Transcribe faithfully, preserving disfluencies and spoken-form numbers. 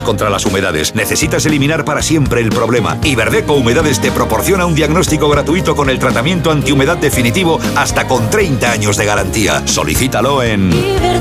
contra las humedades. Necesitas eliminar para siempre el problema. Iberdeco Humedades te proporciona un diagnóstico gratuito con el tratamiento antihumedad definitivo hasta con treinta años de garantía. Solicítalo en